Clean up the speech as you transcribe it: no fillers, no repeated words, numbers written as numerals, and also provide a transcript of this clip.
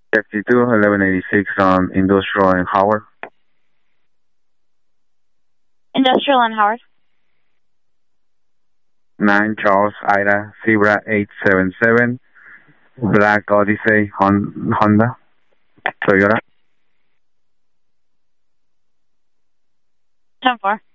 52 1186 on Industrial and Howard. Industrial and Howard. 9 Charles Ida Zebra 877 Black Odyssey Honda Toyota. 10-4.